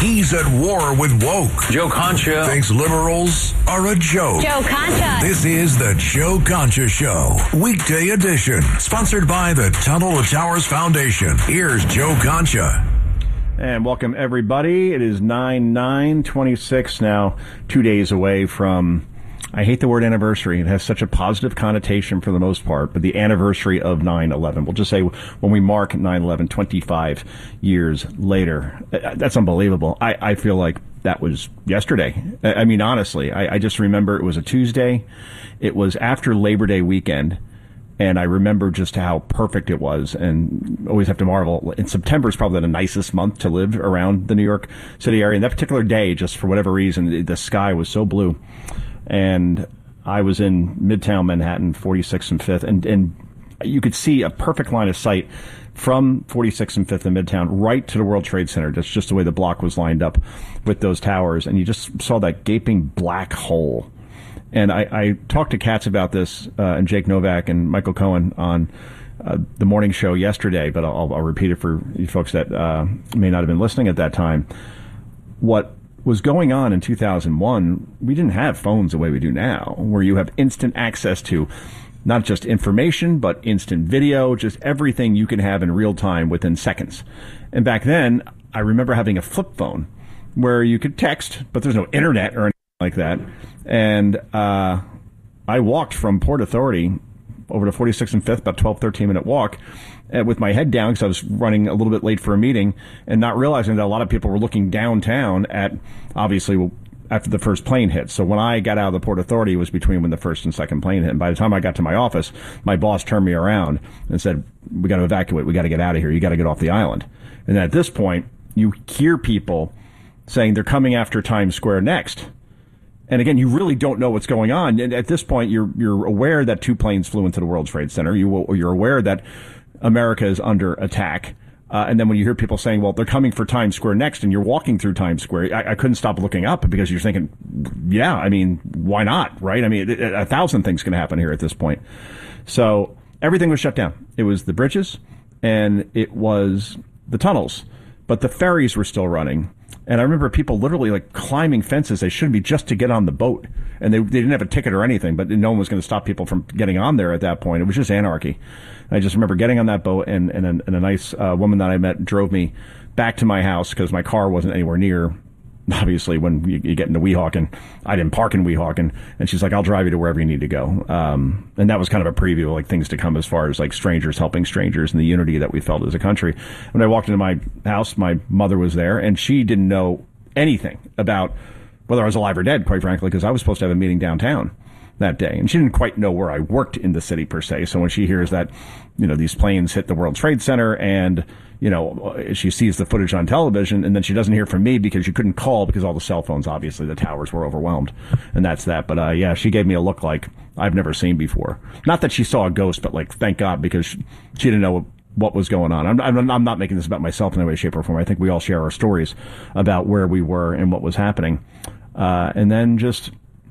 He's at war with woke. Joe Concha thinks liberals are a joke. Joe Concha. This is the Joe Concha Show, weekday edition, sponsored by the Tunnel to Towers Foundation. Here's Joe Concha. And welcome, everybody. It is 9/9/26 now, 2 days away from, I hate the word anniversary. It has such a positive connotation for the most part, but the anniversary of 9/11. We'll just say when we mark 9/11, 25 years later. That's unbelievable. I feel like that was yesterday. I mean, honestly, I just remember it was a Tuesday. It was after Labor Day weekend. And I remember just how perfect it was, and always have to marvel. In September is probably the nicest month to live around the New York City area. And that particular day, just for whatever reason, the sky was so blue. And I was in Midtown Manhattan, 46th and 5th, and you could see a perfect line of sight from 46th and 5th in Midtown right to the World Trade Center. That's just the way the block was lined up with those towers. And you just saw that gaping black hole. And I talked to Katz about this, and Jake Novak and Michael Cohen on the morning show yesterday, but I'll repeat it for you folks that may not have been listening at that time. What was going on in 2001, we didn't have phones the way we do now, where you have instant access to not just information, but instant video, just everything you can have in real time within seconds. And back then, I remember having a flip phone where you could text, but there's no internet or anything like that. And I walked from Port Authority over to 46th and 5th, about 12, 13-minute walk, with my head down because I was running a little bit late for a meeting and not realizing that a lot of people were looking downtown at, obviously, after the first plane hit. So when I got out of the Port Authority, it was between when the first and second plane hit. And by the time I got to my office, my boss turned me around and said, we got to evacuate. We got to get out of here. You got to get off the island. And at this point, you hear people saying they're coming after Times Square next. And again, you really don't know what's going on. And at this point, you're aware that two planes flew into the World Trade Center. You're aware that America is under attack. And then when you hear people saying, well, they're coming for Times Square next, and you're walking through Times Square, I couldn't stop looking up because you're thinking, yeah, I mean, why not, right? I mean, 1,000 things can happen here at this point. So everything was shut down. It was the bridges and it was the tunnels, but the ferries were still running. And I remember people literally like climbing fences they shouldn't be just to get on the boat. And they didn't have a ticket or anything, but no one was going to stop people from getting on there at that point. It was just anarchy. And I just remember getting on that boat, and a nice woman that I met drove me back to my house because my car wasn't anywhere near. Obviously, when you get into Weehawken, I didn't park in Weehawken, and she's like, I'll drive you to wherever you need to go. And that was kind of a preview of like things to come as far as like strangers helping strangers and the unity that we felt as a country. When I walked into my house, my mother was there, and she didn't know anything about whether I was alive or dead, quite frankly, because I was supposed to have a meeting downtown that day. And she didn't quite know where I worked in the city per se. So when she hears that, you know, these planes hit the World Trade Center and, you know, she sees the footage on television, and then she doesn't hear from me because you couldn't call because all the cell phones, obviously, the towers were overwhelmed. And that's that. But, yeah, she gave me a look like I've never seen before. Not that she saw a ghost, but, like, thank God, because she didn't know what was going on. I'm not making this about myself in any way, shape, or form. I think we all share our stories about where we were and what was happening. And then just,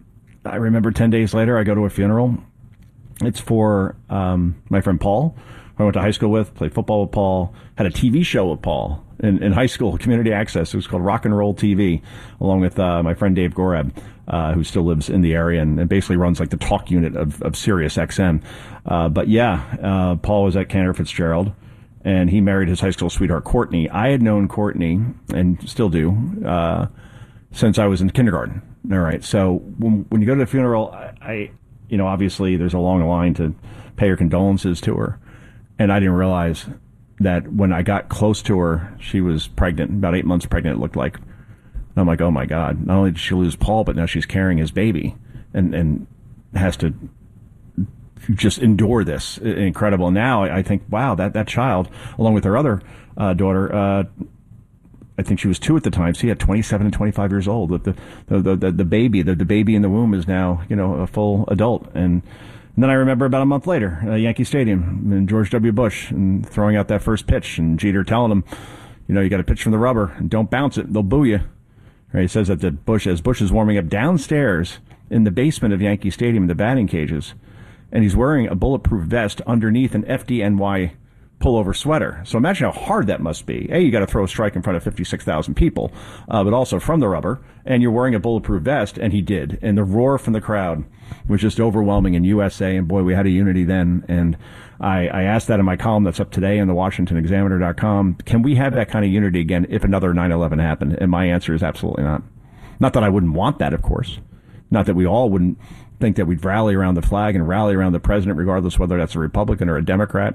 I remember 10 days later, I go to a funeral. It's for my friend Paul, who I went to high school with, played football with Paul, had a TV show with Paul in high school, community access. It was called Rock and Roll TV, along with my friend Dave Gorab, who still lives in the area and basically runs like the talk unit of Sirius XM. But yeah, Paul was at Cantor Fitzgerald, and he married his high school sweetheart, Courtney. I had known Courtney, and still do, since I was in kindergarten. All right. So when you go to the funeral, I you know, obviously there's a long line to pay your condolences to her. And I didn't realize that when I got close to her, she was pregnant, about 8 months pregnant, it looked like. And I'm like, oh my God, not only did she lose Paul, but now she's carrying his baby and has to just endure this. Incredible. And now I think, wow, that child, along with her other daughter, I think she was 2 at the time. So he had 27 and 25 years old. The baby in the womb is now, you know, a full adult. And then I remember about a month later, Yankee Stadium and George W. Bush and throwing out that first pitch and Jeter telling him, you know, you got to pitch from the rubber and don't bounce it. They'll boo you. Right, he says that as Bush is warming up downstairs in the basement of Yankee Stadium in the batting cages, and he's wearing a bulletproof vest underneath an FDNY pullover sweater. So imagine how hard that must be. A, you got to throw a strike in front of 56,000 people, but also from the rubber, and you're wearing a bulletproof vest, and he did. And the roar from the crowd was just overwhelming in USA, and boy, we had a unity then. And I asked that in my column that's up today on the WashingtonExaminer.com. Can we have that kind of unity again if another 9/11 happened? And my answer is absolutely not. Not that I wouldn't want that, of course. Not that we all wouldn't think that we'd rally around the flag and rally around the president, regardless whether that's a Republican or a Democrat.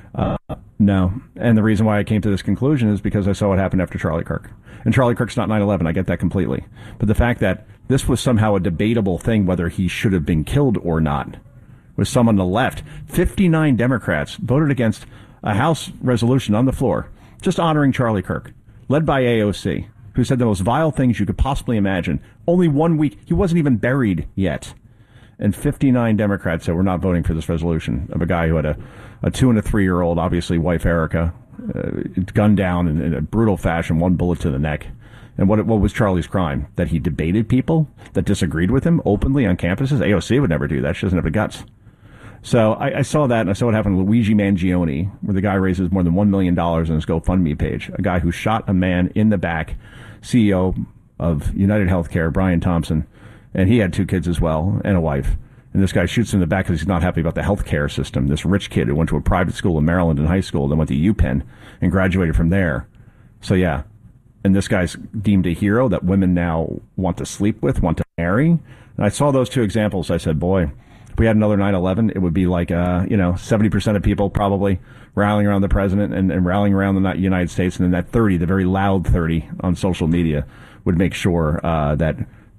No. And the reason why I came to this conclusion is because I saw what happened after Charlie Kirk. And Charlie Kirk's not 9/11. I get that completely. But the fact that this was somehow a debatable thing, whether he should have been killed or not, was some on the left. 59 Democrats voted against a House resolution on the floor just honoring Charlie Kirk, led by AOC, who said the most vile things you could possibly imagine. Only 1 week. He wasn't even buried yet. And 59 Democrats said we're not voting for this resolution of a guy who had a 2- and 3-year-old, obviously, wife Erica, gunned down in a brutal fashion, 1 bullet to the neck. And what was Charlie's crime? That he debated people that disagreed with him openly on campuses? AOC would never do that. She doesn't have the guts. So I saw that, and I saw what happened to Luigi Mangione, where the guy raises more than $1 million on his GoFundMe page. A guy who shot a man in the back, CEO of United Healthcare, Brian Thompson, and he had 2 kids as well, and a wife. And this guy shoots him in the back because he's not happy about the health care system. This rich kid who went to a private school in Maryland in high school, then went to UPenn and graduated from there. So, yeah. And this guy's deemed a hero that women now want to sleep with, want to marry. And I saw those 2 examples. I said, boy, if we had another 9/11, it would be like, 70% of people probably rallying around the president and rallying around the United States. And then that 30, the very loud 30 on social media, would make sure that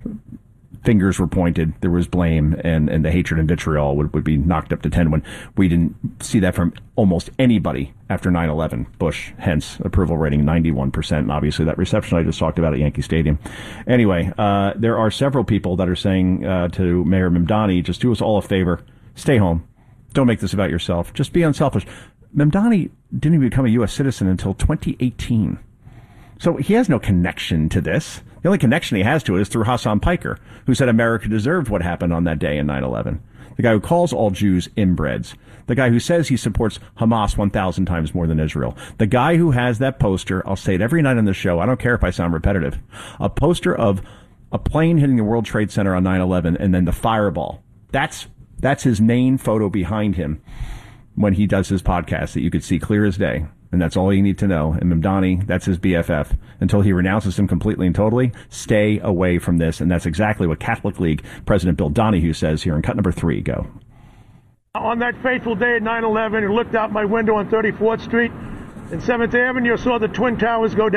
fingers were pointed, there was blame, and the hatred and vitriol would be knocked up to 10 when we didn't see that from almost anybody after 9/11. Bush, hence approval rating 91%, and obviously that reception I just talked about at Yankee Stadium. Anyway, there are several people that are saying to Mayor Mamdani, just do us all a favor, stay home. Don't make this about yourself. Just be unselfish. Mamdani didn't even become a U.S. citizen until 2018. So he has no connection to this. The only connection he has to it is through Hassan Piker, who said America deserved what happened on that day in 9/11. The guy who calls all Jews inbreds. The guy who says he supports Hamas 1,000 times more than Israel. The guy who has that poster, I'll say it every night on the show, I don't care if I sound repetitive, a poster of a plane hitting the World Trade Center on 9/11 and then the fireball. That's his main photo behind him when he does his podcast that you could see clear as day. And that's all you need to know. And Mamdani, that's his BFF. Until he renounces him completely and totally, stay away from this. And that's exactly what Catholic League President Bill Donahue says here in cut number 3. Go. On that fateful day at 9/11, I looked out my window on 34th Street and 7th Avenue, saw the Twin Towers go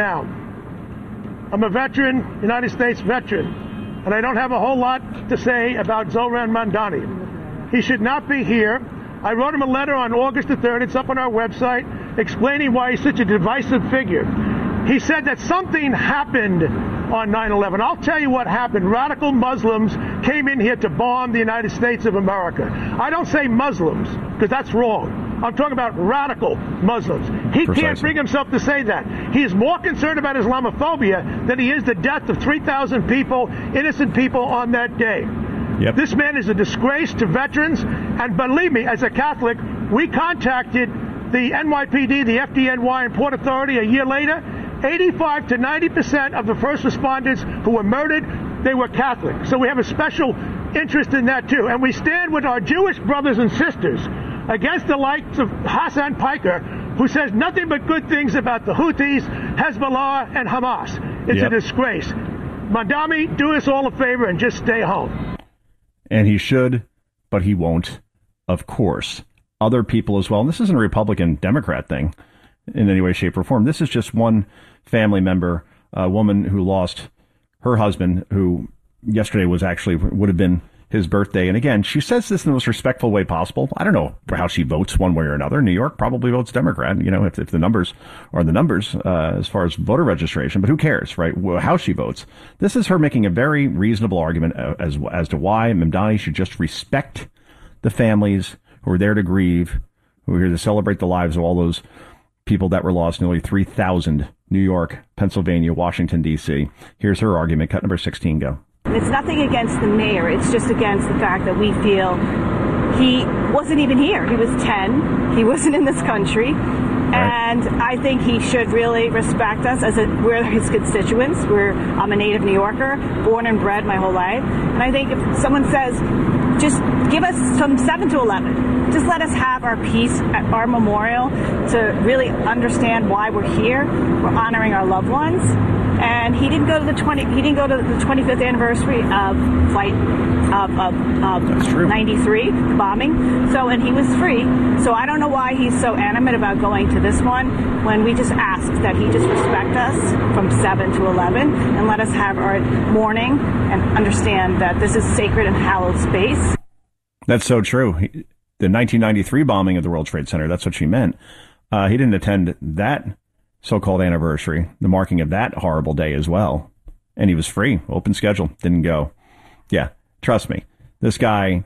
down. I'm a veteran, United States veteran, and I don't have a whole lot to say about Zoran Mamdani. He should not be here. I wrote him a letter on August the 3rd. It's up on our website, explaining why he's such a divisive figure. He said that something happened on 9/11. I'll tell you what happened. Radical Muslims came in here to bomb the United States of America. I don't say Muslims, because that's wrong. I'm talking about radical Muslims. He can't bring himself to say that. He is more concerned about Islamophobia than he is the death of 3,000 people, innocent people, on that day. Yep. This man is a disgrace to veterans, and believe me, as a Catholic, we contacted the NYPD, the FDNY, and Port Authority a year later. 85 to 90% of the first responders who were murdered, they were Catholic. So we have a special interest in that too. And we stand with our Jewish brothers and sisters against the likes of Hassan Piker, who says nothing but good things about the Houthis, Hezbollah, and Hamas. It's a disgrace. Mamdani, do us all a favor and just stay home. And he should, but he won't, of course. Other people as well. And this isn't a Republican-Democrat thing in any way, shape, or form. This is just one family member, a woman who lost her husband, who yesterday would have been his birthday. And again, she says this in the most respectful way possible. I don't know how she votes one way or another. New York probably votes Democrat, if the numbers are the numbers as far as voter registration. But who cares, right, how she votes? This is her making a very reasonable argument as to why Mamdani should just respect the families who are there to grieve, who are here to celebrate the lives of all those people that were lost, nearly 3,000, New York, Pennsylvania, Washington, D.C. Here's her argument. Cut number 16, go. It's nothing against the mayor. It's just against the fact that we feel he wasn't even here. He was 10. He wasn't in this country. And I think he should really respect us we're his constituents. I'm a native New Yorker, born and bred my whole life. And I think if someone says, just give us from 7 to 11, just let us have our peace at our memorial to really understand why we're here. We're honoring our loved ones. And he didn't go to the 25th anniversary of flight of 93, the bombing. So, and he was free. So I don't know why he's so animate about going to this one when we just asked that he just respect us from 7 to 11 and let us have our mourning and understand that this is sacred and hallowed space. That's so true. The 1993 bombing of the World Trade Center, that's what she meant. He didn't attend that so-called anniversary, the marking of that horrible day as well. And he was free, open schedule, didn't go. Yeah, trust me. This guy